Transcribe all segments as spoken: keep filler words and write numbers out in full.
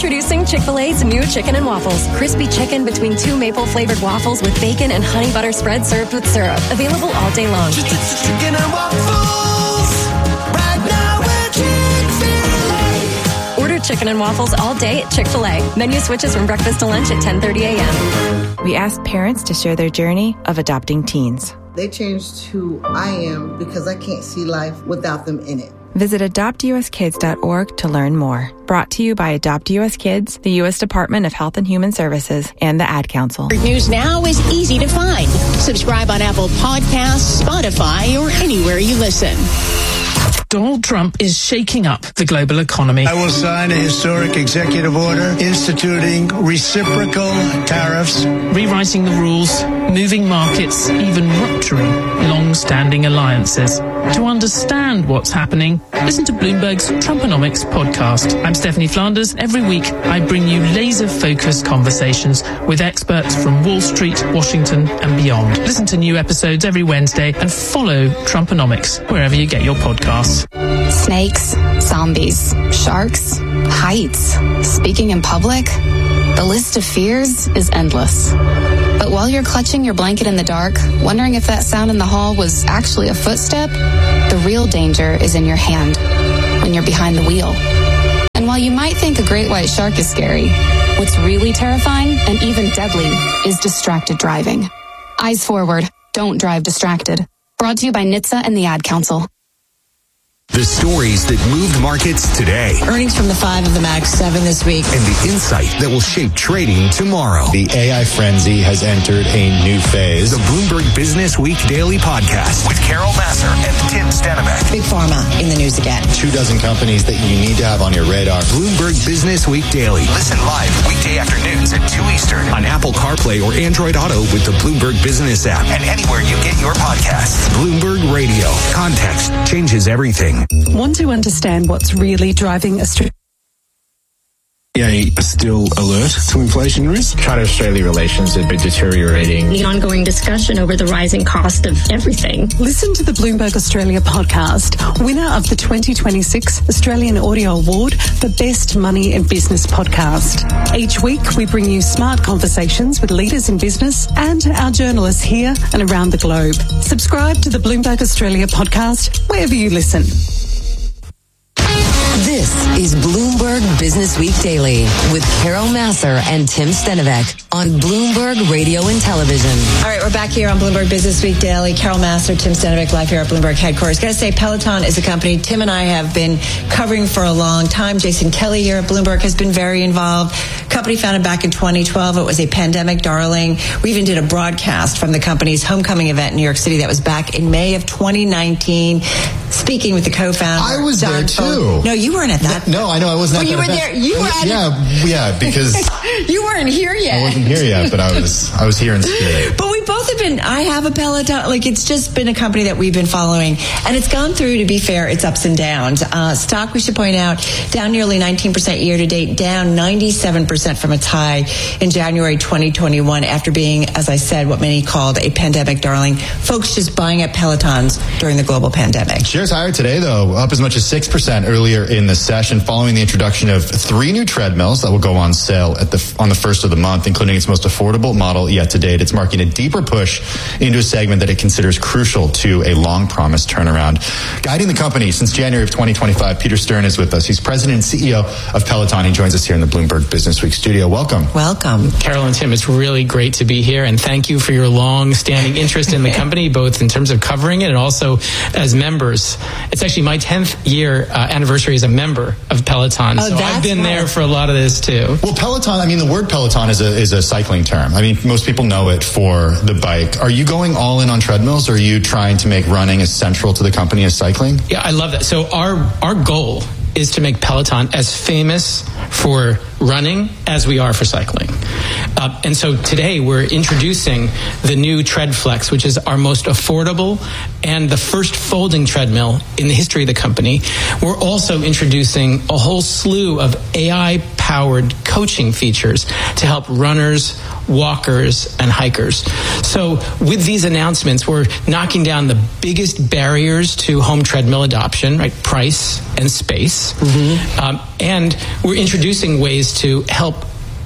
Introducing Chick-fil-A's new Chicken and Waffles. Crispy chicken between two maple-flavored waffles with bacon and honey butter spread served with syrup. Available all day long. Chicken and Waffles. Right now we're Chick-fil-A. Order Chicken and Waffles all day at Chick-fil-A. Menu switches from breakfast to lunch at ten thirty a.m. We asked parents to share their journey of adopting teens. They changed who I am because I can't see life without them in it. Visit adopt u s kids dot org to learn more. Brought to you by Adopt U S Kids, the U S Department of Health and Human Services, and the Ad Council. News Now is easy to find. Subscribe on Apple Podcasts, Spotify, or anywhere you listen. Donald Trump is shaking up the global economy. I will sign a historic executive order instituting reciprocal tariffs, rewriting the rules, moving markets, even rupturing long-standing alliances. To understand what's happening, listen to Bloomberg's Trumponomics podcast. I'm Stephanie Flanders. Every week, I bring you laser-focused conversations with experts from Wall Street, Washington, and beyond. Listen to new episodes every Wednesday and follow Trumponomics wherever you get your podcasts. Snakes, zombies, sharks, heights, speaking in public. The list of fears is endless. But while you're clutching your blanket in the dark, wondering if that sound in the hall was actually a footstep, the real danger is in your hand when you're behind the wheel. And while you might think a great white shark is scary, what's really terrifying and even deadly is distracted driving. Eyes forward. Don't drive distracted. Brought to you by N H T S A and the Ad Council. The stories that moved markets today. Earnings from the five of the Max seven this week. And the insight that will shape trading tomorrow. The A I frenzy has entered a new phase. The Bloomberg Business Week Daily Podcast with Carol Massar and Tim Stenbeck. Big Pharma in the news again. Two dozen companies that you need to have on your radar. Bloomberg Business Week Daily. Listen live weekday afternoons at two Eastern on Apple CarPlay or Android Auto with the Bloomberg Business app and anywhere you get your podcasts. Bloomberg Radio. Context changes everything. Want to understand what's really driving Australia? A still alert to inflation risk. China-Australia relations have been deteriorating. The ongoing discussion over the rising cost of everything. Listen to the Bloomberg Australia podcast, winner of the twenty twenty-six Australian Audio Award for Best Money and Business Podcast. Each week, we bring you smart conversations with leaders in business and our journalists here and around the globe. Subscribe to the Bloomberg Australia podcast wherever you listen. This is Bloomberg Business Week Daily with Carol Massar and Tim Stenbeck on Bloomberg Radio and Television. All right, we're back here on Bloomberg Business Week Daily. Carol Massar, Tim Stenbeck, live here at Bloomberg headquarters. Got to say, Peloton is a company Tim and I have been covering for a long time. Jason Kelly here at Bloomberg has been very involved. Company founded back in twenty twelve. It was a pandemic darling. We even did a broadcast from the company's homecoming event in New York City that was back in May of twenty nineteen. Speaking with the co-founder. I was Don there too. No, you weren't at that. No, I know I wasn't. Oh, at you that were event. there. You were at yeah, yeah, because you weren't here yet. I wasn't here yet, but I was. I was here in spirit. But we both have been. I have a Peloton. Like it's just been a company that we've been following, and it's gone through. To be fair, its ups and downs. Uh, stock, we should point out, down nearly nineteen percent year to date, down ninety-seven percent from its high in January twenty twenty-one. After being, as I said, what many called a pandemic darling. Folks just buying up Pelotons during the global pandemic. Shares higher today, though, up as much as six percent earlier in the session, following the introduction of three new treadmills that will go on sale at the on the first of the month, including its most affordable model yet to date. It's marking a deeper push into a segment that it considers crucial to a long-promised turnaround. Guiding the company since January of twenty twenty-five, Peter Stern is with us. He's president and C E O of Peloton. He joins us here in the Bloomberg Business Week studio. Welcome. Welcome. Carol and Tim, it's really great to be here, and thank you for your long-standing interest in the company, both in terms of covering it and also as members. It's actually my tenth year uh, anniversary as a member of Peloton, oh, so I've been right. there for a lot of this too. Well, Peloton, I mean, the word Peloton is a is a cycling term. I mean, most people know it for the bike. Are you going all in on treadmills, or are you trying to make running as central to the company as cycling? Yeah, I love that. So our our goal is to make Peloton as famous for running as we are for cycling. Uh, and so today we're introducing the new TreadFlex, which is our most affordable and the first folding treadmill in the history of the company. We're also introducing a whole slew of A I-powered coaching features to help runners, walkers, and hikers. So with these announcements, we're knocking down the biggest barriers to home treadmill adoption, right? Price and space. Mm-hmm. Um, and we're introducing ways to help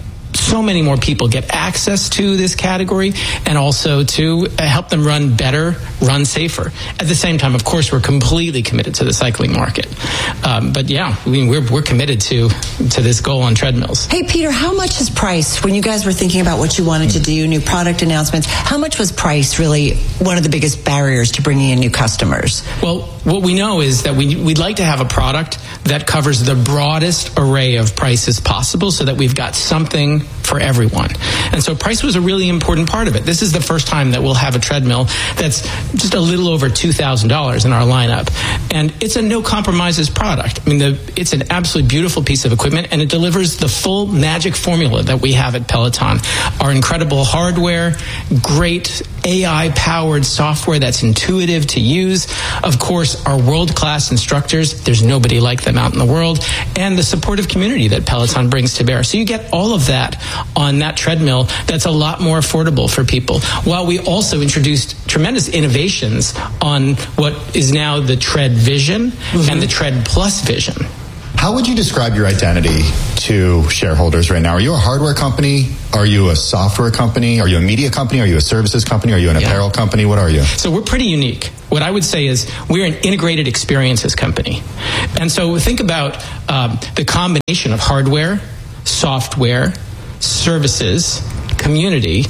so many more people get access to this category and also to help them run better, run safer. At the same time, of course, we're completely committed to the cycling market. Um, but yeah, I mean, we're, we're committed to, to this goal on treadmills. Hey, Peter, how much is price, when you guys were thinking about what you wanted to do, new product announcements, how much was price really one of the biggest barriers to bringing in new customers? Well, what we know is that we, we'd like to have a product that covers the broadest array of prices possible so that we've got something for everyone. And so price was a really important part of it. This is the first time that we'll have a treadmill that's just a little over two thousand dollars in our lineup. And it's a no compromises product. I mean, the, it's an absolutely beautiful piece of equipment, and it delivers the full magic formula that we have at Peloton. Our incredible hardware, great A I-powered software that's intuitive to use, of course, our world-class instructors, there's nobody like them out in the world, and the supportive community that Peloton brings to bear. So you get all of that on that treadmill that's a lot more affordable for people, while we also introduced tremendous innovations on what is now the Tread Vision mm-hmm. and the Tread Plus Vision. How would you describe your identity to shareholders right now? Are you a hardware company? Are you a software company? Are you a media company? Are you a services company? Are you an yeah. apparel company? What are you? So we're pretty unique. What I would say is we're an integrated experiences company. And so think about um, the combination of hardware, software, services, community,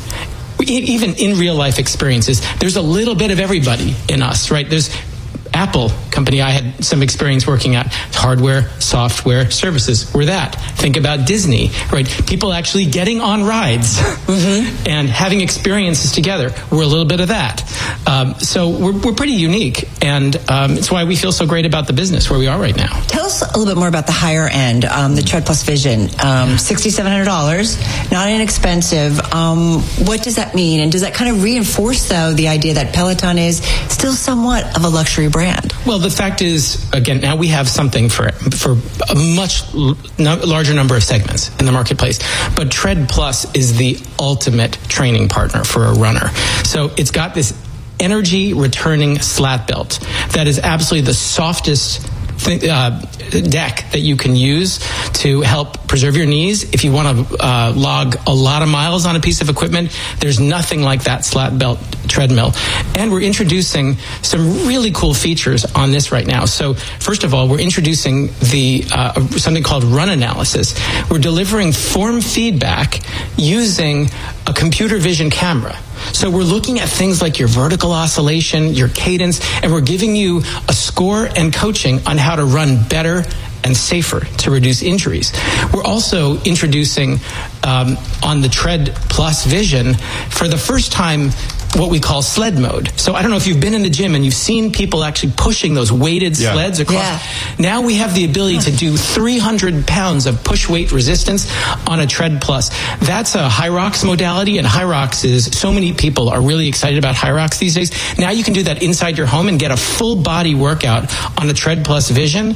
even in real life experiences. There's a little bit of everybody in us, right? There's Apple company I had some experience working at. Hardware, software, services were that. Think about Disney, right? People actually getting on rides mm-hmm. and having experiences together. We're a little bit of that. Um, so we're, we're pretty unique, and um, it's why we feel so great about the business where we are right now. Tell us a little bit more about the higher end, um, the Tread Plus Vision. Um, six thousand seven hundred dollars, not inexpensive. Um, what does that mean? And does that kind of reinforce, though, the idea that Peloton is still somewhat of a luxury brand? Well, the fact is, again, now we have something for for a much l- larger number of segments in the marketplace. But Tread Plus is the ultimate training partner for a runner. So it's got this energy returning slat belt that is absolutely the softest Th- uh, deck that you can use to help preserve your knees. If you want to uh, log a lot of miles on a piece of equipment, there's nothing like that slat belt treadmill. And we're introducing some really cool features on this right now. So first of all, we're introducing the uh, something called run analysis. We're delivering form feedback using a computer vision camera. So we're looking at things like your vertical oscillation, your cadence, and we're giving you a score and coaching on how to run better and safer to reduce injuries. We're also introducing um, on the Tread Plus Vision for the first time what we call sled mode. So I don't know if you've been in the gym and you've seen people actually pushing those weighted yeah. sleds across. Yeah. Now we have the ability to do three hundred pounds of push weight resistance on a Tread Plus. That's a Hyrox modality, and Hyrox is, so many people are really excited about Hyrox these days. Now you can do that inside your home and get a full body workout on a Tread Plus Vision.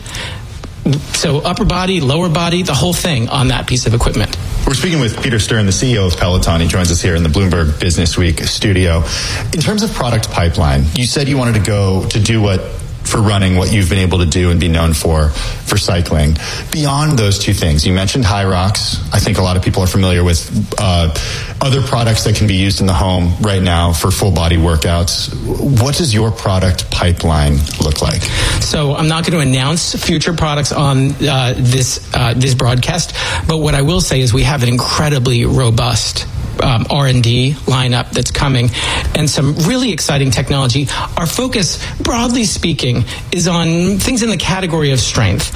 So upper body, lower body, the whole thing on that piece of equipment. We're speaking with Peter Stern, the C E O of Peloton. He joins us here in the Bloomberg Business Week studio. In terms of product pipeline, you said you wanted to go to do what, for running, what you've been able to do and be known for, for cycling. Beyond those two things, you mentioned Hyrox. I think a lot of people are familiar with uh, other products that can be used in the home right now for full body workouts. What does your product pipeline look like? So I'm not going to announce future products on uh, this uh, this broadcast, but what I will say is we have an incredibly robust Um, R and D lineup that's coming, and some really exciting technology. Our focus, broadly speaking, is on things in the category of strength.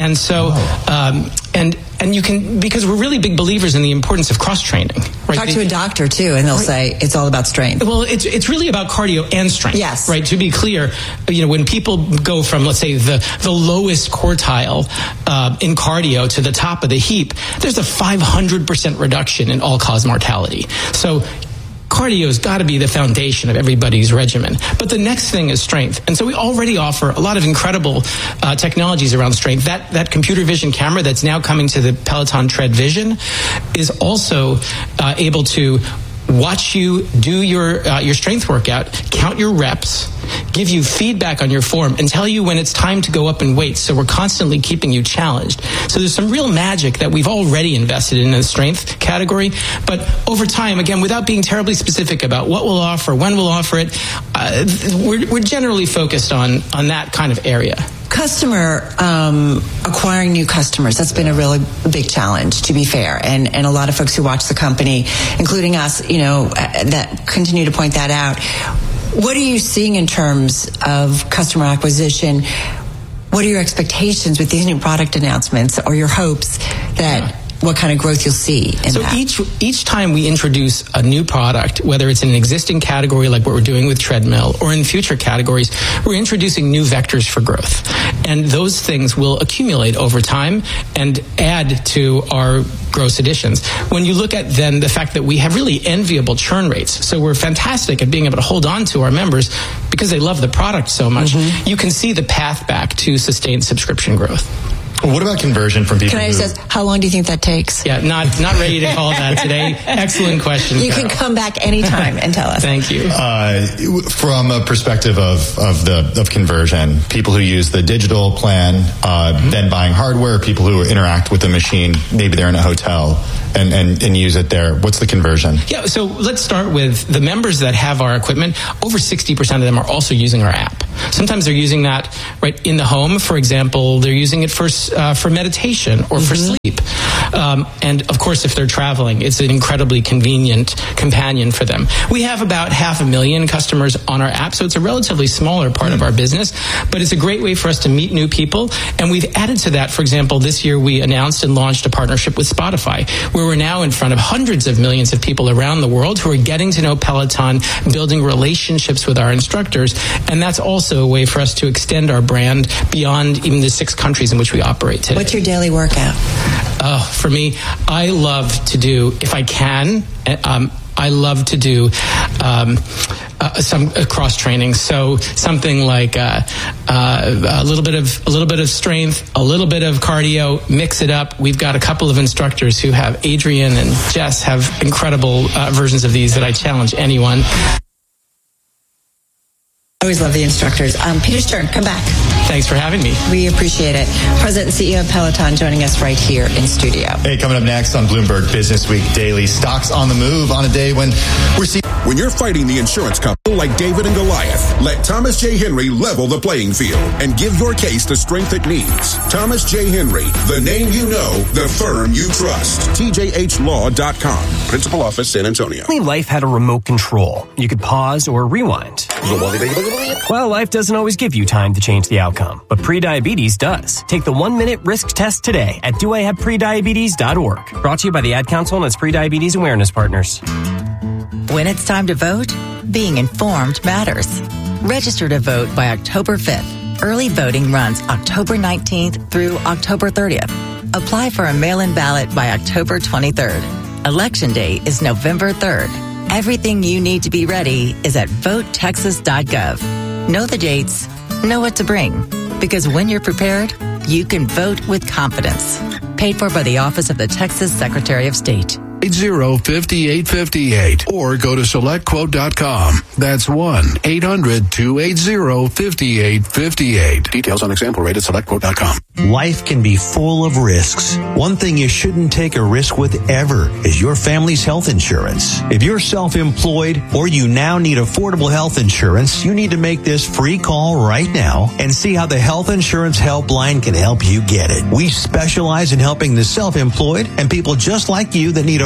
And so, oh. um, and and you can, because we're really big believers in the importance of cross-training. Right? Talk to a doctor, too, and they'll right. say it's all about strength. Well, it's it's really about cardio and strength. Yes. Right? To be clear, you know, when people go from, let's say, the, the lowest quartile uh, in cardio to the top of the heap, there's a five hundred percent reduction in all-cause mortality. So cardio's got to be the foundation of everybody's regimen. But the next thing is strength. And so we already offer a lot of incredible uh, technologies around strength. That that computer vision camera that's now coming to the Peloton Tread Vision is also uh, able to watch you do your uh, your strength workout, count your reps, give you feedback on your form, and tell you when it's time to go up in weights. So we're constantly keeping you challenged. So there's some real magic that we've already invested in the strength category. But over time, again, without being terribly specific about what we'll offer, when we'll offer it, uh, we're, we're generally focused on, on that kind of area. Customer, um, acquiring new customers, that's been a really big challenge, to be fair. And, and a lot of folks who watch the company, including us, you know, that continue to point that out. What are you seeing in terms of customer acquisition? What are your expectations with these new product announcements, or your hopes that what kind of growth you'll see in so that? each each time we introduce a new product, whether it's in an existing category like what we're doing with treadmill, or in future categories, we're introducing new vectors for growth. And those things will accumulate over time and add to our gross additions. When you look at then the fact that we have really enviable churn rates, so we're fantastic at being able to hold on to our members because they love the product so much, mm-hmm. you can see the path back to sustained subscription growth. What about conversion from people? Can I just ask, how long do you think that takes? Yeah, not not ready to call that today. Excellent question. You Carol. can come back anytime and tell us. Thank you. Uh, from a perspective of of the of conversion, people who use the digital plan, uh, mm-hmm. then buying hardware, people who interact with the machine, maybe they're in a hotel and, and, and use it there. What's the conversion? Yeah, so let's start with the members that have our equipment. Over sixty percent of them are also using our app. Sometimes they're using that right in the home. For example, they're using it for uh, for meditation or mm-hmm. for sleep. Um, and of course, if they're traveling, it's an incredibly convenient companion for them. We have about half a million customers on our app, so it's a relatively smaller part mm-hmm. of our business, but it's a great way for us to meet new people. And we've added to that. For example, this year we announced and launched a partnership with Spotify, where we're now in front of hundreds of millions of people around the world who are getting to know Peloton, building relationships with our instructors. And that's also a way for us to extend our brand beyond even the six countries in which we operate today. What's your daily workout? Oh, for me, I love to do, if I can, um, I love to do um, uh, some uh, cross training. So something like uh, uh, a little bit of a little bit of strength, a little bit of cardio, mix it up. We've got a couple of instructors who have, Adrian and Jess, have incredible uh, versions of these that I challenge anyone. I always love the instructors. Um, Peter Stern, come back. Thanks for having me. We appreciate it. President and C E O of Peloton joining us right here in studio. Hey, coming up next on Bloomberg Business Week Daily, stocks on the move on a day when we're seeing... When you're fighting the insurance company like David and Goliath, let Thomas J. Henry level the playing field and give your case the strength it needs. Thomas J. Henry, the name you know, the firm you trust. T J H law dot com. Principal Office, San Antonio. Life had a remote control. You could pause or rewind. Well, life doesn't always give you time to change the outcome, but prediabetes does. Take the one-minute risk test today at do I have prediabetes dot org. Brought to you by the Ad Council and its Prediabetes Awareness Partners. When it's time to vote, being informed matters. Register to vote by October fifth. Early voting runs October nineteenth through October thirtieth. Apply for a mail-in ballot by October twenty-third. Election day is November third. Everything you need to be ready is at vote texas dot gov. Know the dates, know what to bring, because when you're prepared, you can vote with confidence. Paid for by the Office of the Texas Secretary of State. eight zero, five eight five eight or go to select quote dot com. That's one eight hundred, two eight zero, five eight five eight. Details on example rate at select quote dot com. Life can be full of risks. One thing you shouldn't take a risk with ever is your family's health insurance. If you're self-employed or you now need affordable health insurance, you need to make this free call right now and see how the Health Insurance Helpline can help you get it. We specialize in helping the self-employed and people just like you that need a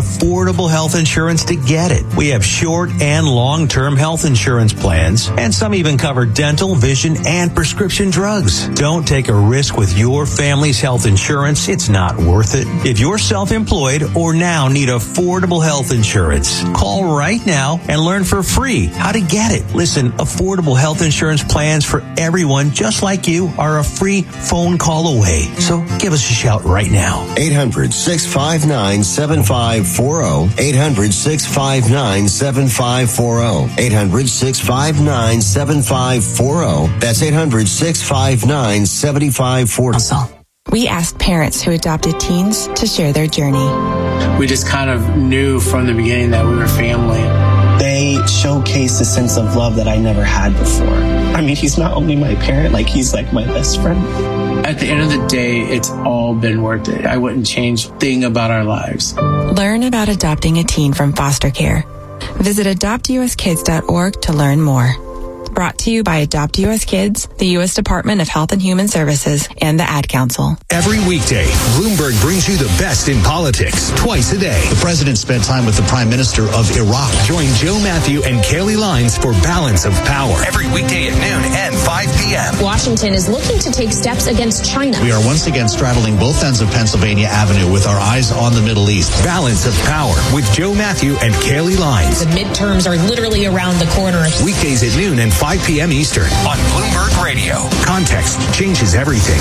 affordable health insurance to get it. We have short and long-term health insurance plans, and some even cover dental, vision, and prescription drugs. Don't take a risk with your family's health insurance. It's not worth it. If you're self-employed or now need affordable health insurance, call right now and learn for free how to get it. Listen, affordable health insurance plans for everyone just like you are a free phone call away. So give us a shout right now. eight hundred, six five nine, seven five four zero. eight hundred, six five nine, seven five four zero. eight hundred, six five nine, seven five four zero. That's eight hundred, six five nine, seven five four zero. We asked parents who adopted teens to share their journey. We just kind of knew from the beginning that we were family. They showcased a sense of love that I never had before. I mean, he's not only my parent, like he's like my best friend. At the end of the day, it's all been worth it. I wouldn't change a thing about our lives. Learn about adopting a teen from foster care. Visit adopt u s kids dot org to learn more. Brought to you by Adopt U S Kids, the U S Department of Health and Human Services, and the Ad Council. Every weekday, Bloomberg brings you the best in politics twice a day. The president spent time with the Prime Minister of Iraq. Join Joe Matthew and Kaylee Lines for Balance of Power. Every weekday at noon and five p.m. Washington is looking to take steps against China. We are once again straddling both ends of Pennsylvania Avenue with our eyes on the Middle East. Balance of Power with Joe Matthew and Kaylee Lines. The midterms are literally around the corner. Weekdays at noon and five p.m. Eastern on Bloomberg Radio. Context changes everything.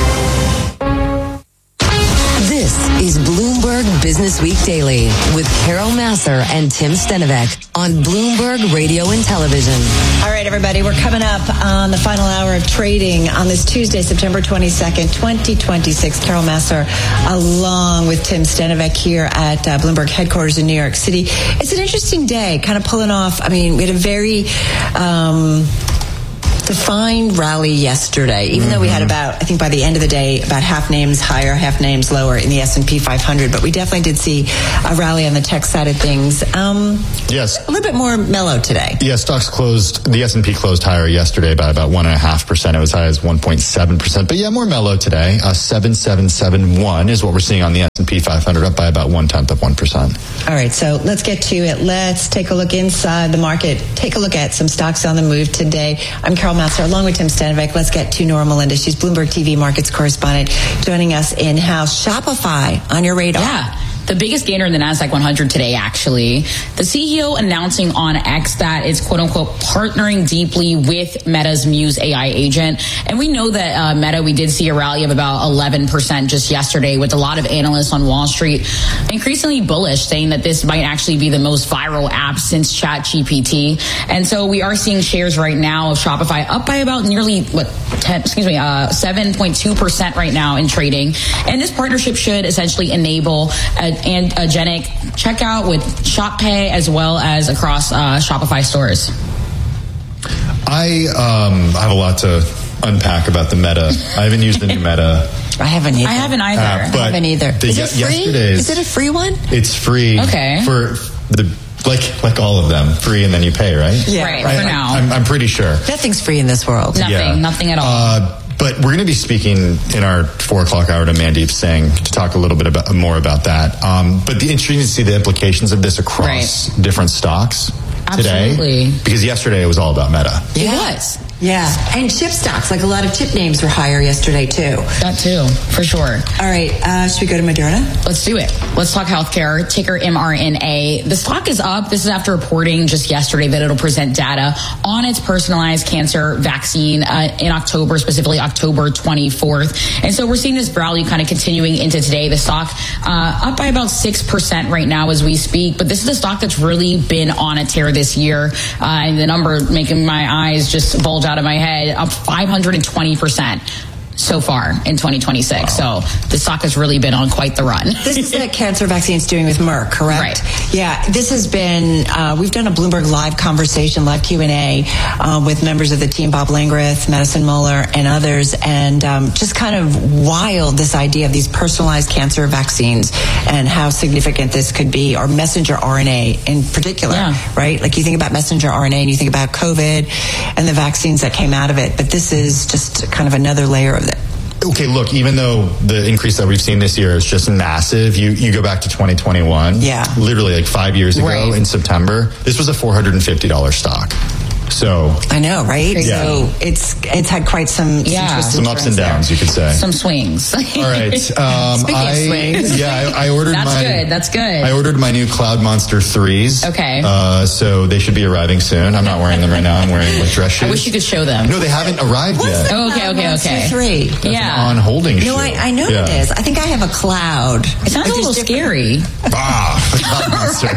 This is Bloomberg Business Week Daily with Carol Massar and Tim Stenovec on Bloomberg Radio and Television. All right, everybody, we're coming up on the final hour of trading on this Tuesday, September twenty-second, twenty twenty-six. Carol Massar along with Tim Stenovec here at uh, Bloomberg headquarters in New York City. It's an interesting day, kind of pulling off. I mean, we had a very um, defined rally yesterday, even mm-hmm. though we had about, I think by the end of the day, about half names higher, half names lower in the S and P five hundred. But we definitely did see a rally on the tech side of things. Um, yes. A little bit more mellow today. Yeah, stocks closed, the S and P closed higher yesterday by about one point five percent. It was high as one point seven percent. But yeah, more mellow today. Uh, seven seven seven one is what we're seeing on the S and P five hundred, up by about one-tenth of one percent. All right, so let's get to it. Let's take a look inside the market. Take a look at some stocks on the move today. I'm Carol Massar, along with Tim Stenovec. Let's get to Nora Melinda. She's Bloomberg T V markets correspondent, joining us in-house. Shopify on your radar. Yeah. The biggest gainer in the NASDAQ one hundred today, actually. The C E O announcing on X that it's quote-unquote partnering deeply with Meta's Muse A I agent. And we know that uh, Meta, we did see a rally of about eleven percent just yesterday, with a lot of analysts on Wall Street increasingly bullish, saying that this might actually be the most viral app since ChatGPT. And so we are seeing shares right now of Shopify up by about nearly, what, ten, excuse me, uh, seven point two percent right now in trading. And this partnership should essentially enable a and agentic checkout with ShopPay as well as across uh, Shopify stores. I um, have a lot to unpack about the Meta. I haven't used the new Meta. I haven't either. I haven't either. Uh, but I haven't either. The, Is it free? Is it a free one? It's free. Okay. For the like like all of them, free, and then you pay, right? Yeah. Right. I, for now, I'm, I'm pretty sure. Nothing's free in this world. Nothing. Yeah. Nothing at all. Uh, But we're going to be speaking in our four o'clock hour to Mandeep Singh to talk a little bit about, more about that. Um, but the interesting to see the implications of this across right. different stocks Absolutely. today. Because yesterday it was all about Meta. It was. Yeah. And chip stocks, like a lot of chip names were higher yesterday, too. That, too, for sure. All right. Uh, should we go to Moderna? Let's do it. Let's talk healthcare, ticker M R N A. The stock is up. This is after reporting just yesterday that it'll present data on its personalized cancer vaccine uh, in October, specifically October twenty-fourth. And so we're seeing this rally kind of continuing into today. The stock uh, up by about six percent right now as we speak. But this is a stock that's really been on a tear this year. Uh, and the number making my eyes just bulge out of my head, up five hundred twenty percent so far in twenty twenty-six. Wow. So the stock has really been on quite the run. This is the cancer vaccine it's doing with Merck, correct? Right. Yeah, this has been, uh, we've done a Bloomberg Live conversation, live Q and A uh, with members of the team, Bob Langreth, Madison Muller, and others, and um, just kind of wild, this idea of these personalized cancer vaccines and how significant this could be, or messenger R N A in particular, yeah. right? Like you think about messenger R N A and you think about COVID and the vaccines that came out of it, but this is just kind of another layer of it. okay, look, even though the increase that we've seen this year is just massive, you, you go back to twenty twenty-one. Yeah. Literally like five years ago Right. in September, this was a four hundred fifty dollars stock. So I know, right? Yeah. So it's it's had quite some Yeah. some, some ups and downs, you could say. Some swings. All right. Um, Speaking I, of swings. Yeah, I, I ordered That's my... good. That's good. I ordered my new Cloud Monster threes. Okay. Uh, so they should be arriving soon. I'm not wearing them right now. I'm wearing like dress shoes. I wish you could show them. No, they haven't arrived yet. Oh, okay, okay, okay. Three. That's Yeah. an on-holding shoe. No, I, I know Yeah. it is. I think I have a cloud. It sounds a little scary. Ah, the Cloud Monster.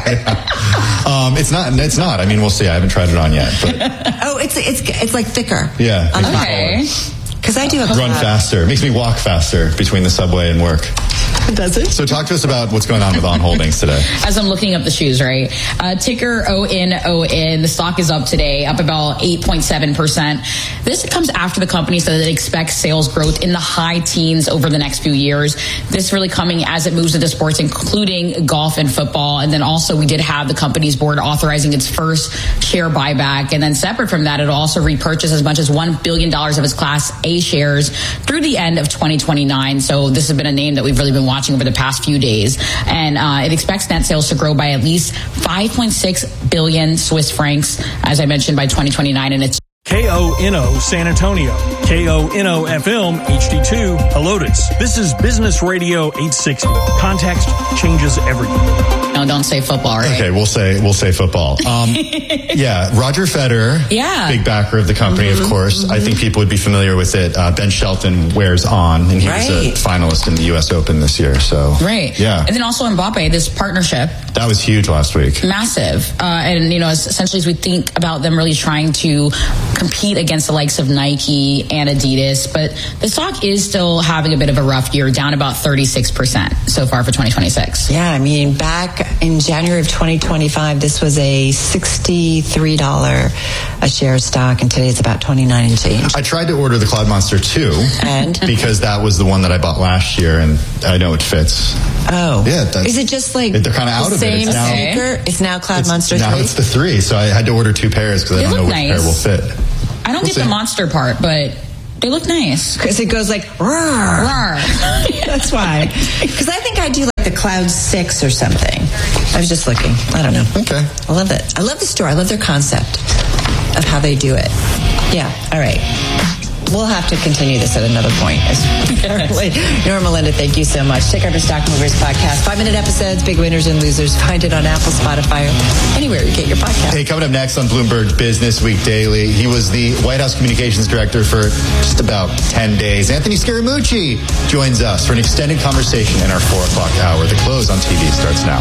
Yeah. Um, it's not. It's not. I mean, we'll see. I haven't tried it on yet. But Oh, it's it's it's like thicker. yeah. On the Okay. Because I do have Run faster. It makes me walk faster between the subway and work. Does it? So talk to us about what's going on with on holdings today. As I'm looking up the shoes, right? Uh, ticker O N O N. The stock is up today, up about eight point seven percent. This comes after the company said that it expects sales growth in the high teens over the next few years. This really coming as it moves into sports, including golf and football. And then also we did have the company's board authorizing its first share buyback. And then separate from that, it'll also repurchase as much as one billion dollars of its Class A shares through the end of twenty twenty-nine. So this has been a name that we've really been watching over the past few days. And uh, it expects net sales to grow by at least five point six billion Swiss francs, as I mentioned, by twenty twenty-nine. And it's K O N O San Antonio, K O N O F M H D two Helotes. This is Business Radio eight sixty. Context changes everything. No, don't say football, right? Okay, we'll say we'll say football. Um, yeah, Roger Federer, Yeah. big backer of the company, Mhm, of course. mhm. I think people would be familiar with it. Uh, Ben Shelton wears on, and he was a Right. finalist in the U S Open this year. So Right. yeah, And then also Mbappe, this partnership, that was huge last week. massive. Uh, and, you know, as, essentially as we think about them really trying to compete against the likes of Nike and Adidas, but the stock is still having a bit of a rough year, down about thirty-six percent so far for twenty twenty-six. Yeah, I mean, back in January of twenty twenty-five, this was a sixty-three dollars a share stock, and today it's about twenty-nine and change. I tried to order the Cloud Monster two, and because that was the one that I bought last year, and I know it fits. Oh, yeah. That's, is it just like they're kind of out the of it? same It's now, sneaker? It's now Cloud it's, Monster now three. it's the three, so I had to order two pairs because I They don't know look which nice. pair will fit. I don't We'll get see. the monster part, but they look nice. Because it goes like, roar. Roar. That's why. Because I think I do like the Cloud six or something. I was just looking. I don't know. Okay. I love it. I love the store. I love their concept of how they do it. Yeah. All right. We'll have to continue this at another point. Apparently. Norma Linda, thank you so much. Take our Stock Movers podcast. Five-minute episodes, big winners and losers. Find it on Apple, Spotify, or anywhere you get your podcast. Hey, coming up next on Bloomberg Business Week Daily, he was the White House Communications Director for just about ten days. Anthony Scaramucci joins us for an extended conversation in our four o'clock hour. The close on T V starts now.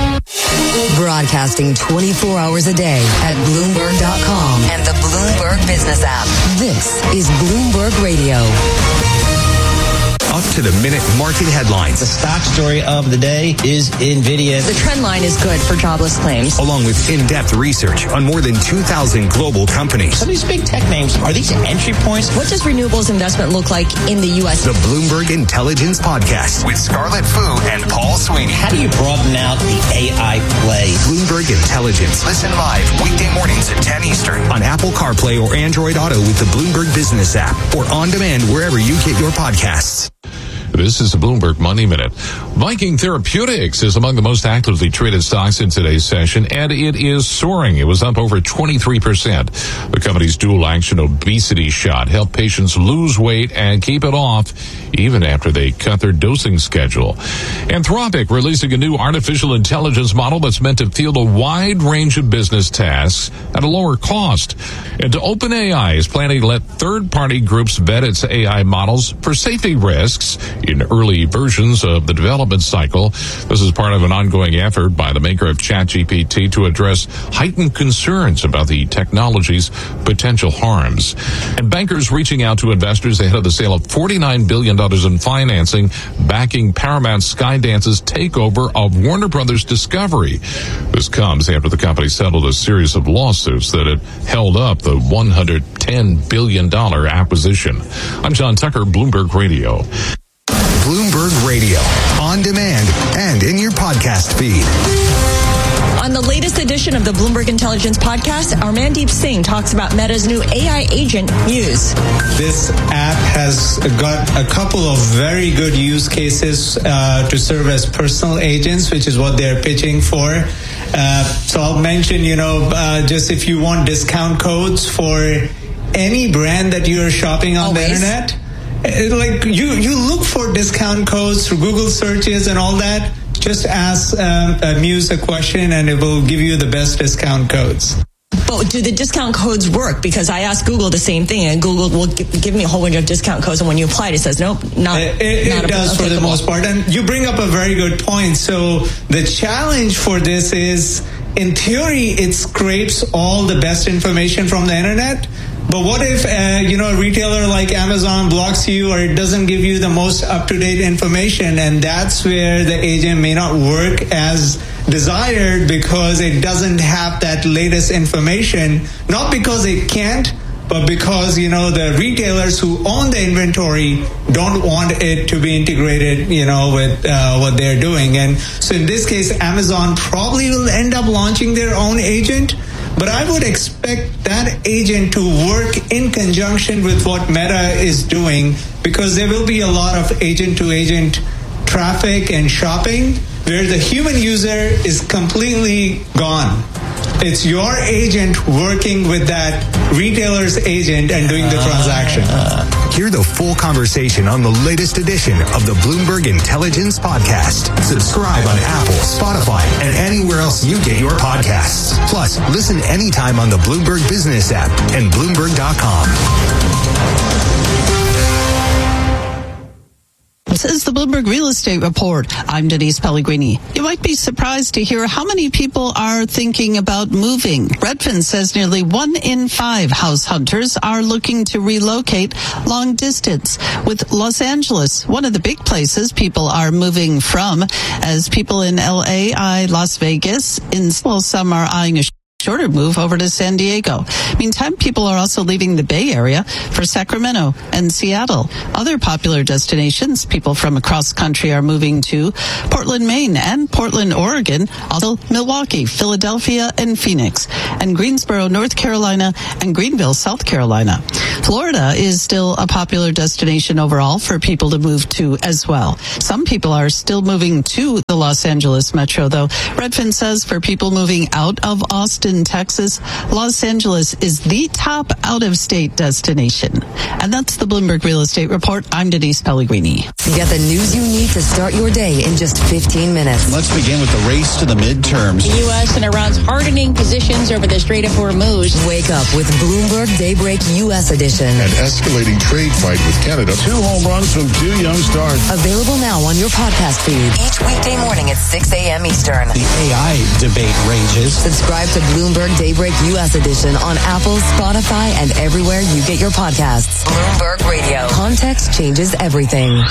Broadcasting twenty-four hours a day at Bloomberg dot com and the Bloomberg Business app. This is Bloomberg Radio. Up to the minute market headlines. The stock story of the day is NVIDIA. The trend line is good for jobless claims. Along with in-depth research on more than two thousand global companies. Some of these big tech names, are these entry points? What does renewables investment look like in the U S? The Bloomberg Intelligence Podcast with Scarlett Fu and Paul Sweeney. How do you broaden out the A I play? Bloomberg Intelligence. Listen live weekday mornings at ten Eastern on Apple CarPlay or Android Auto with the Bloomberg Business app or on demand wherever you get your podcasts. This is the Bloomberg Money Minute. Viking Therapeutics is among the most actively traded stocks in today's session, and it is soaring. It was up over twenty-three percent. The company's dual-action obesity shot helped patients lose weight and keep it off even after they cut their dosing schedule. Anthropic releasing a new artificial intelligence model that's meant to field a wide range of business tasks at a lower cost. And OpenAI is planning to let third-party groups vet its A I models for safety risks in early versions of the development cycle. This is part of an ongoing effort by the maker of ChatGPT to address heightened concerns about the technology's potential harms. And bankers reaching out to investors ahead of the sale of forty-nine billion dollars in financing backing Paramount Skydance's takeover of Warner Brothers Discovery. This comes after the company settled a series of lawsuits that had held up the one hundred ten billion dollars acquisition. I'm John Tucker, Bloomberg Radio. Bloomberg Radio, on demand and in your podcast feed. On the the latest edition of the Bloomberg Intelligence Podcast, our man Deep Singh talks about Meta's new A I agent, Muse. This app has got a couple of very good use cases uh, to serve as personal agents, which is what they're pitching for. Uh, so I'll mention, you know, uh, just if you want discount codes for any brand that you're shopping on Always. the internet, like you, you look for discount codes through Google searches and all that. Just ask um, uh, Muse a question and it will give you the best discount codes. But do the discount codes work? Because I asked Google the same thing, and Google will give me a whole bunch of discount codes, and when you apply it, it says, nope, not It, it, not it does for the most part. And you bring up a very good point. So the challenge for this is, in theory, it scrapes all the best information from the internet. But what if, uh, you know, a retailer like Amazon blocks you, or it doesn't give you the most up-to-date information? And that's where the agent may not work as desired, because it doesn't have that latest information. Not because it can't, but because, you know, the retailers who own the inventory don't want it to be integrated, you know, with uh, what they're doing. And so in this case, Amazon probably will end up launching their own agent. But I would expect that agent to work in conjunction with what Meta is doing, because there will be a lot of agent-to-agent traffic and shopping where the human user is completely gone. It's your agent working with that retailer's agent and doing the transaction. Hear the full conversation on the latest edition of the Bloomberg Intelligence Podcast. Subscribe on Apple, Spotify, and anywhere else you get your podcasts. Plus, listen anytime on the Bloomberg Business app and Bloomberg dot com. This is the Bloomberg Real Estate Report. I'm Denise Pellegrini. You might be surprised to hear how many people are thinking about moving. Redfin says nearly one in five house hunters are looking to relocate long distance, with Los Angeles one of the big places people are moving from, as people in L A eye Las Vegas. In well, some are eyeing a shorter move over to San Diego. Meantime, people are also leaving the Bay Area for Sacramento and Seattle. Other popular destinations people from across country are moving to: Portland, Maine and Portland, Oregon, also Milwaukee, Philadelphia and Phoenix, and Greensboro, North Carolina and Greenville, South Carolina. Florida is still a popular destination overall for people to move to as well. Some people are still moving to the Los Angeles metro, though. Redfin says for people moving out of Austin, Texas, Los Angeles is the top out-of-state destination. And that's the Bloomberg Real Estate Report. I'm Denise Pellegrini. Get the news you need to start your day in just fifteen minutes. Let's begin with the race to the midterms. The U S and Iran's hardening positions over the Strait of Hormuz. Wake up with Bloomberg Daybreak U S edition. An escalating trade fight with Canada. Two home runs from two young stars. Available now on your podcast feed. Each weekday morning at six a.m. Eastern. The A I debate rages. Subscribe to Bloomberg Daybreak U S edition on Apple, Spotify, and everywhere you get your podcasts. Bloomberg Radio. Context changes everything.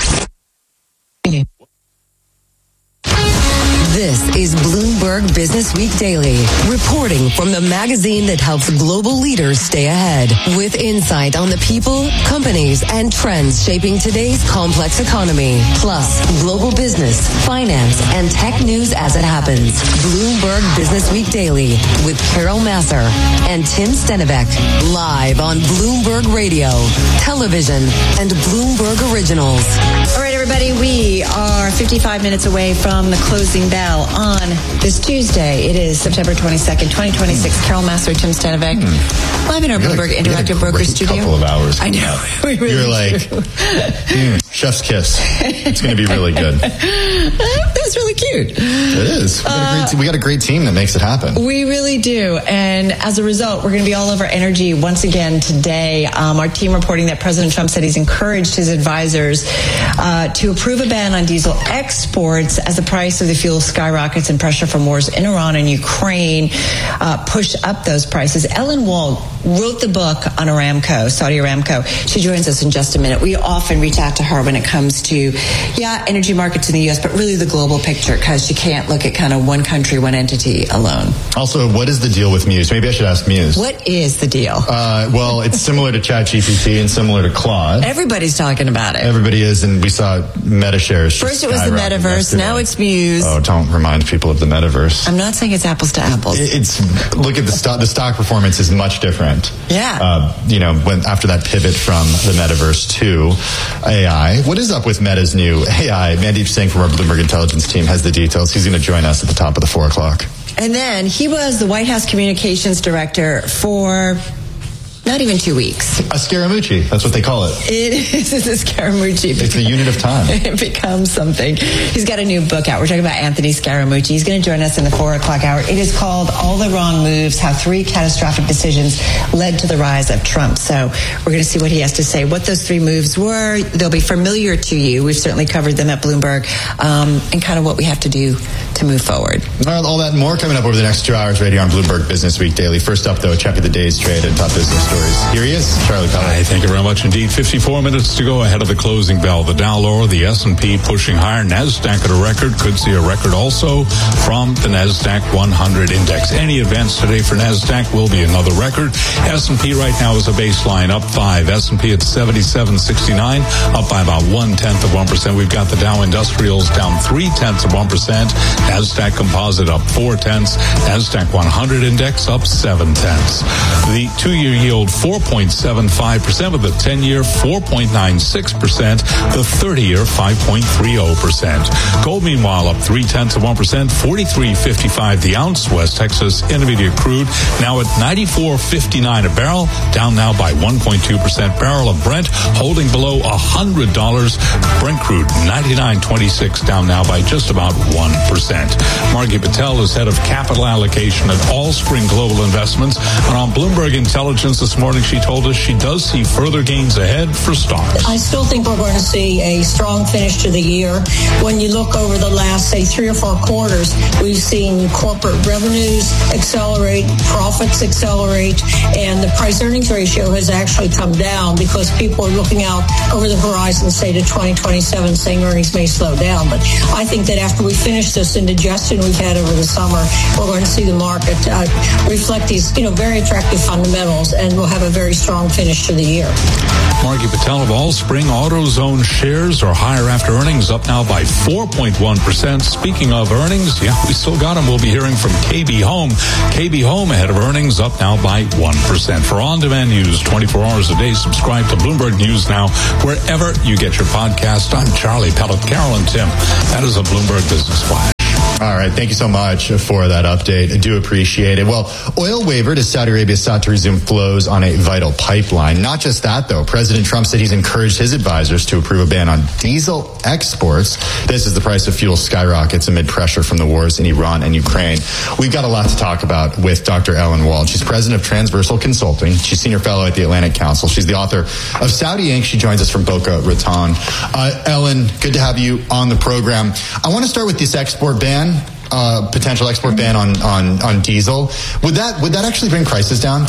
This is Bloomberg Business Week Daily, reporting from the magazine that helps global leaders stay ahead, with insight on the people, companies, and trends shaping today's complex economy, plus global business, finance, and tech news as it happens. Bloomberg Business Week Daily with Carol Massar and Tim Stenivek, live on Bloomberg Radio, television, and Bloomberg Originals. All right, everybody, we are fifty-five minutes away from the closing bell on this Tuesday. It is September twenty-second, twenty twenty-six. Mm. Carol Massar, Tim Stenivek, mm. live in our Bloomberg a, Interactive Broker Studio. Couple of hours. I know. We really You're like, mm, chef's kiss. It's going to be really good. That's really cute. It is. We got, uh, a great te- we got a great team that makes it happen. We really do. And as a result, we're going to be all over energy once again today. Um, our team reporting that President Trump said he's encouraged his advisors uh, to approve a ban on diesel exports as the price of the fuel skyrockets and pressure from wars in Iran and Ukraine uh, push up those prices. Ellen Wald wrote the book on Aramco, Saudi Aramco. She joins us in just a minute. We often reach out to her when it comes to, yeah, energy markets in the U S, but really the global picture, because she can't look at kind of one country, one entity alone. Also, what is the deal with Muse? Maybe I should ask Muse. What is the deal? Uh, well, it's similar to ChatGPT and similar to Claude. Everybody's talking about it. Everybody is, and we saw Meta shares. First it was the metaverse, yesterday. Now it's Muse. Oh, don't remind people of the metaverse. I'm not saying it's apples to apples. It's look at the stock. The stock performance is much different. Yeah. Uh, you know, when after that pivot from the metaverse to A I, what is up with Meta's new A I? Mandeep Singh from our Bloomberg Intelligence team has the details. He's going to join us at the top of the four o'clock. And then he was the White House communications director for not even two weeks. A Scaramucci. That's what they call it. It is a Scaramucci. It's a unit of time. It becomes something. He's got a new book out. We're talking about Anthony Scaramucci. He's going to join us in the four o'clock hour. It is called All the Wrong Moves, How Three Catastrophic Decisions Led to the Rise of Trump. So we're going to see what he has to say, what those three moves were. They'll be familiar to you. We've certainly covered them at Bloomberg, um, and kind of what we have to do to move forward. All, all that and more coming up over the next two hours right here on Bloomberg Business Week Daily. First up, though, a check of the day's trade and top business stories. Here he is, Charlie Pellet. Hi, thank you very much indeed. fifty-four minutes to go ahead of the closing bell. The Dow lower, the S and P pushing higher. NASDAQ at a record. Could see a record also from the NASDAQ one hundred index. Any advance today for NASDAQ will be another record. S and P right now is a baseline up five. S and P at seventy-seven sixty-nine, up by about one-tenth of one percent. We've got the Dow Industrials down three-tenths of one percent. NASDAQ Composite up four-tenths. NASDAQ one hundred index up seven-tenths. The two-year yield four point seven five percent, with the ten-year four point nine six percent, the thirty-year five point three zero percent. Gold, meanwhile, up three-tenths of one percent, forty-three fifty-five the ounce. West Texas Intermediate crude now at ninety-four fifty-nine a barrel, down now by one point two percent. Barrel of Brent holding below one hundred dollars. Brent crude ninety-nine twenty-six, down now by just about one percent. Margie Patel is head of capital allocation at Allspring Global Investments, and on Bloomberg Intelligence this morning she told us she does see further gains ahead for stocks. I still think we're going to see a strong finish to the year. When you look over the last, say, three or four quarters, we've seen corporate revenues accelerate, profits accelerate, and the price-earnings ratio has actually come down because people are looking out over the horizon, say, to twenty twenty-seven, saying earnings may slow down. But I think that after we finish this indigestion we've had over the summer, we're going to see the market uh, reflect these, you know, very attractive fundamentals, and we'll have a very strong finish to the year. Margie Patel of Allspring AutoZone shares are higher after earnings, up now by four point one percent. Speaking of earnings, yeah, we still got them. We'll be hearing from K B Home. K B Home ahead of earnings, up now by one percent. For on-demand news twenty-four hours a day, subscribe to Bloomberg News Now wherever you get your podcast. I'm Charlie Pellet. Carol and Tim, that is a Bloomberg Business Flash. All right. Thank you so much for that update. I do appreciate it. Well, oil wavered as Saudi Arabia sought to resume flows on a vital pipeline. Not just that, though. President Trump said he's encouraged his advisors to approve a ban on diesel exports. This as the price of fuel skyrockets amid pressure from the wars in Iran and Ukraine. We've got a lot to talk about with Doctor Ellen Wald. She's president of Transversal Consulting. She's senior fellow at the Atlantic Council. She's the author of Saudi Incorporated. She joins us from Boca Raton. Uh, Ellen, good to have you on the program. I want to start with this export ban. Uh, potential export ban on, on, on diesel. Would that would that actually bring prices down?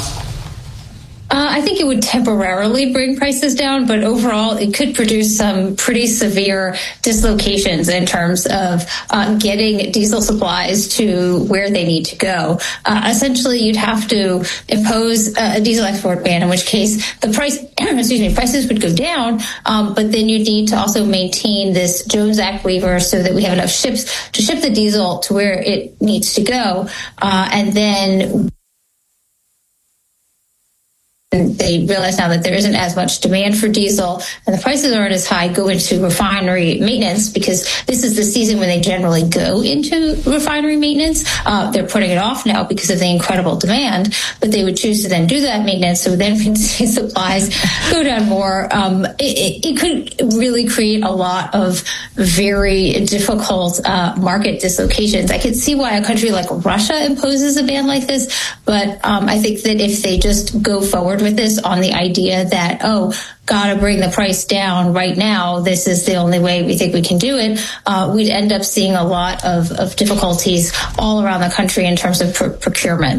Uh, I think it would temporarily bring prices down, but overall it could produce some pretty severe dislocations in terms of uh, getting diesel supplies to where they need to go. Uh, essentially, you'd have to impose a diesel export ban, in which case the price, excuse me, prices would go down, um, but then you need to also maintain this Jones Act waiver so that we have enough ships to ship the diesel to where it needs to go, uh, and then they realize now that there isn't as much demand for diesel and the prices aren't as high, go into refinery maintenance, because this is the season when they generally go into refinery maintenance. Uh, they're putting it off now because of the incredible demand, but they would choose to then do that maintenance. So then we can see supplies go down more. Um, it, it, it could really create a lot of very difficult uh, market dislocations. I could see why a country like Russia imposes a ban like this, but um, I think that if they just go forward with this on the idea that, oh, gotta bring the price down right now, this is the only way we think we can do it, uh, we'd end up seeing a lot of, of difficulties all around the country in terms of pr- procurement.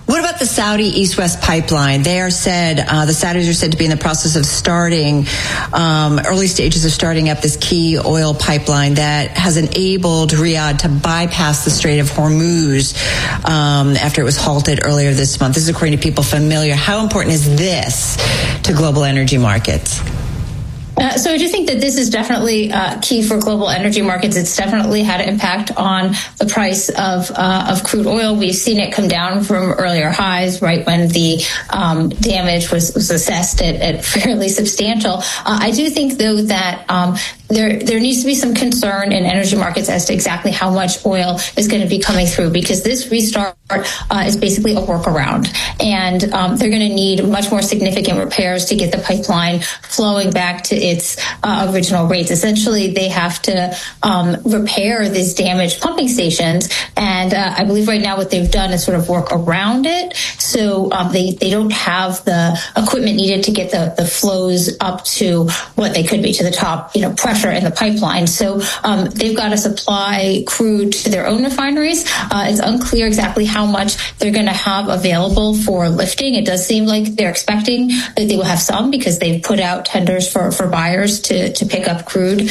What about the Saudi East-West pipeline? They are said, uh, the Saudis are said to be in the process of starting, um, early stages of starting up this key oil pipeline that has enabled Riyadh to bypass the Strait of Hormuz um, after it was halted earlier this month. This is according to people familiar. How important is this to global energy markets? Uh, so I do think that this is definitely uh, key for global energy markets. It's definitely had an impact on the price of uh, of crude oil. We've seen it come down from earlier highs, right when the um, damage was, was assessed at, at fairly substantial. Uh, I do think, though, that um, there there needs to be some concern in energy markets as to exactly how much oil is going to be coming through, because this restart uh, is basically a workaround, and um, they're going to need much more significant repairs to get the pipeline flowing back to its uh, original rates. Essentially, they have to um, repair these damaged pumping stations, and uh, I believe right now what they've done is sort of work around it. So um, they, they don't have the equipment needed to get the, the flows up to what they could be, to the top, you know, pressure in the pipeline. So um, they've got to supply crude to their own refineries. Uh, it's unclear exactly how much they're going to have available for lifting. It does seem like they're expecting that they will have some, because they've put out tenders for, for buyers to, to pick up crude.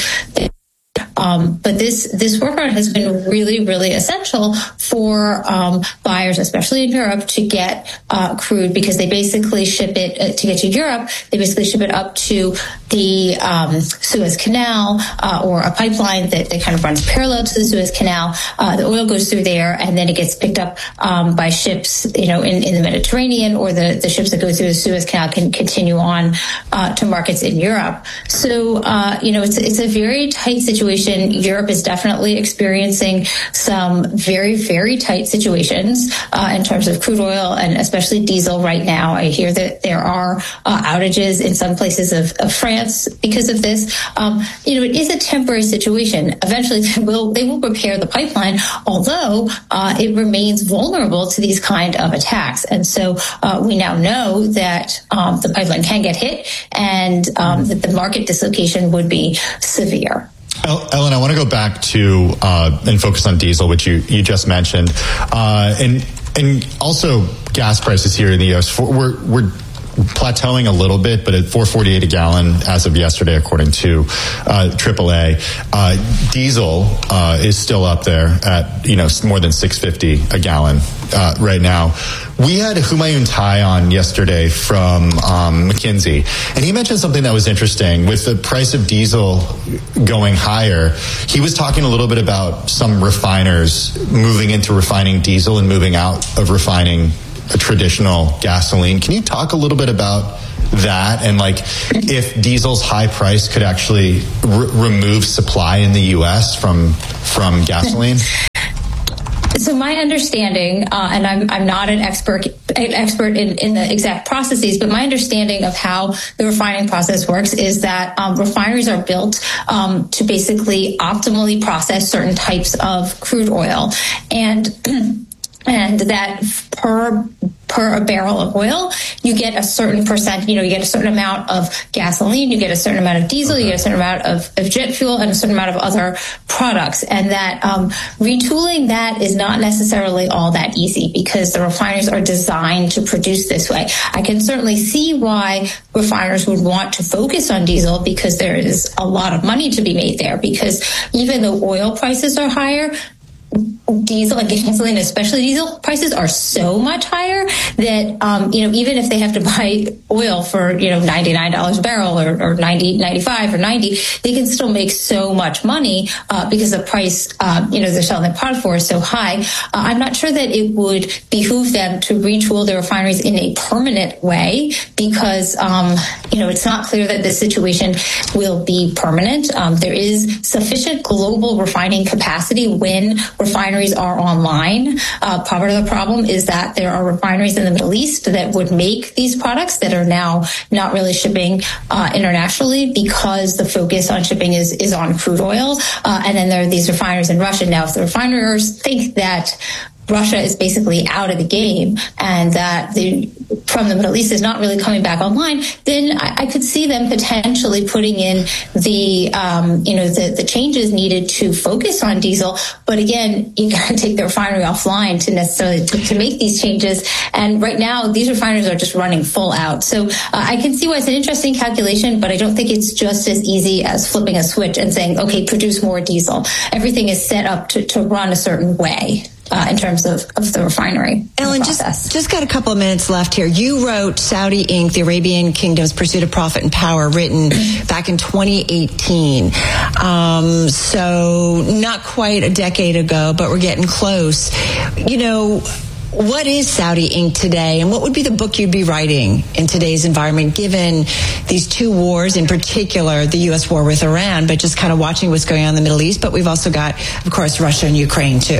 Um, but this this workaround has been really, really essential for um, buyers, especially in Europe, to get uh, crude, because they basically ship it uh, to get to Europe. They basically ship it up to the um, Suez Canal uh, or a pipeline that, that kind of runs parallel to the Suez Canal. Uh, the oil goes through there, and then it gets picked up um, by ships, you know, in, in the Mediterranean, or the, the ships that go through the Suez Canal can continue on uh, to markets in Europe. So, uh, you know, it's it's a very tight situation. Europe is definitely experiencing some very, very tight situations uh, in terms of crude oil and especially diesel right now. I hear that there are uh, outages in some places of, of France because of this. Um, you know, it is a temporary situation. Eventually, they will they will repair the pipeline, although uh, it remains vulnerable to these kind of attacks. And so uh, we now know that um, the pipeline can get hit, and um, that the market dislocation would be severe. Ellen, I want to go back to uh, and focus on diesel, which you, you just mentioned, uh, and and also gas prices here in the U S. We're we're plateauing a little bit, but at four forty-eight a gallon as of yesterday, according to uh, triple A. Uh, diesel uh, is still up there at, you know, more than six fifty a gallon uh, right now. We had Humayun Tai on yesterday from um, McKinsey, and he mentioned something that was interesting. With the price of diesel going higher, he was talking a little bit about some refiners moving into refining diesel and moving out of refining a traditional gasoline. Can you talk a little bit about that, and like if diesel's high price could actually r- remove supply in the U S from from gasoline? So my understanding, uh, and I'm I'm not an expert an expert in, in the exact processes, but my understanding of how the refining process works is that um, refineries are built um, to basically optimally process certain types of crude oil, and and that per per a barrel of oil, you get a certain percent, you know, you get a certain amount of gasoline, you get a certain amount of diesel, okay. you get a certain amount of, of jet fuel, and a certain amount of other products. And that um, retooling that is not necessarily all that easy, because the refineries are designed to produce this way. I can certainly see why refiners would want to focus on diesel, because there is a lot of money to be made there, because even though oil prices are higher, diesel and gasoline, especially diesel prices, are so much higher that, um, you know, even if they have to buy oil for, you know, ninety-nine dollars a barrel or, or ninety, ninety-five or ninety, they can still make so much money uh, because the price, uh, you know, they're selling the product for is so high. Uh, I'm not sure that it would behoove them to retool their refineries in a permanent way, because, um, you know, it's not clear that this situation will be permanent. Um, there is sufficient global refining capacity when refineries are online. Uh, part of the problem is that there are refineries in the Middle East that would make these products that are now not really shipping uh, internationally, because the focus on shipping is, is on crude oil. Uh, and then there are these refineries in Russia. Now, if the refiners think that Russia is basically out of the game and that the from the Middle East is not really coming back online, then I, I could see them potentially putting in the, um, you know, the, the changes needed to focus on diesel. But again, you got to take the refinery offline to necessarily to, to make these changes. And right now, these refineries are just running full out. So uh, I can see why it's an interesting calculation, but I don't think it's just as easy as flipping a switch and saying, okay, produce more diesel. Everything is set up to, to run a certain way. Uh, in terms of, of the refinery. Ellen, just, just got a couple of minutes left here. You wrote Saudi Incorporated, the Arabian Kingdom's Pursuit of Profit and Power, written back in twenty eighteen. Um, so not quite a decade ago, but we're getting close. You know, what is Saudi Incorporated today, and what would be the book you'd be writing in today's environment, given these two wars, in particular, the U S war with Iran, but just kind of watching what's going on in the Middle East, but we've also got, of course, Russia and Ukraine, too.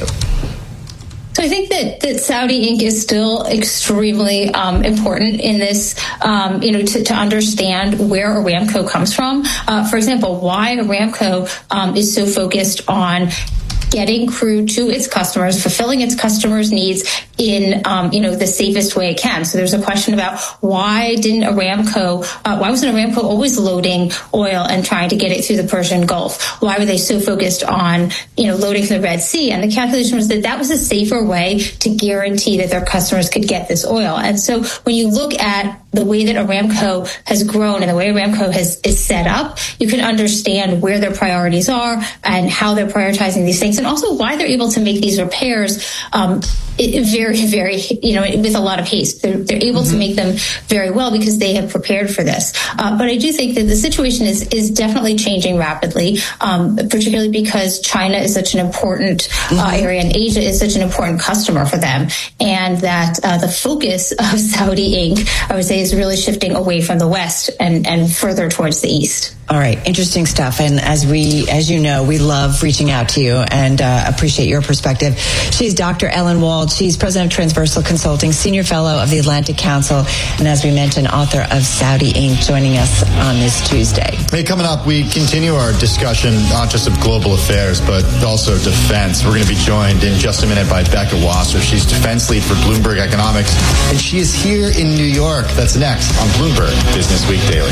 So I think that, that Saudi Incorporated is still extremely um, important in this, um, you know, to, to understand where Aramco comes from. Uh, for example, why Aramco um, is so focused on getting crude to its customers, fulfilling its customers' needs in, um, you know, the safest way it can. So there's a question about why didn't Aramco, uh, why wasn't Aramco always loading oil and trying to get it through the Persian Gulf? Why were they so focused on, you know, loading from the Red Sea? And the calculation was that that was a safer way to guarantee that their customers could get this oil. And so when you look at the way that Aramco has grown and the way Aramco has is set up, you can understand where their priorities are and how they're prioritizing these things, and also why they're able to make these repairs um, it, very, very, you know, with a lot of haste. They're, they're able mm-hmm. to make them very well because they have prepared for this. Uh, but I do think that the situation is is definitely changing rapidly, um, particularly because China is such an important mm-hmm. uh, area and Asia is such an important customer for them, and that uh, the focus of Saudi Incorporated, I would say, is really shifting away from the West and, and further towards the East. All right. Interesting stuff. And as we, as you know, we love reaching out to you and uh, appreciate your perspective. She's Doctor Ellen Wald. She's president of Transversal Consulting, senior fellow of the Atlantic Council, and as we mentioned, author of Saudi Incorporated, joining us on this Tuesday. Hey, coming up, we continue our discussion not just of global affairs, but also defense. We're going to be joined in just a minute by Becca Wasser. She's defense lead for Bloomberg Economics, and she is here in New York. That's next on Bloomberg Business Week Daily.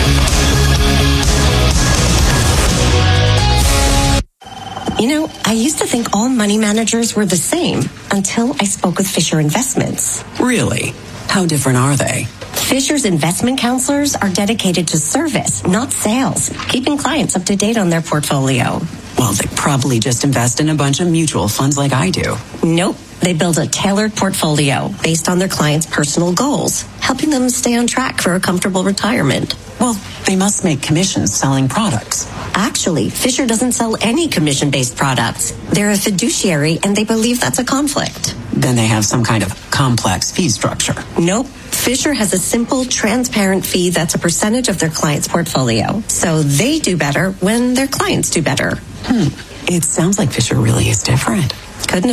You know, I used to think all money managers were the same until I spoke with Fisher Investments. Really? How different are they? Fisher's investment counselors are dedicated to service, not sales, keeping clients up to date on their portfolio. Well, they probably just invest in a bunch of mutual funds like I do. Nope. They build a tailored portfolio based on their clients' personal goals, helping them stay on track for a comfortable retirement. Well, they must make commissions selling products. Actually, Fisher doesn't sell any commission-based products. They're a fiduciary, and they believe that's a conflict. Then they have some kind of complex fee structure. Nope. Fisher has a simple, transparent fee that's a percentage of their client's portfolio. So they do better when their clients do better. Hmm. It sounds like Fisher really is different. Couldn't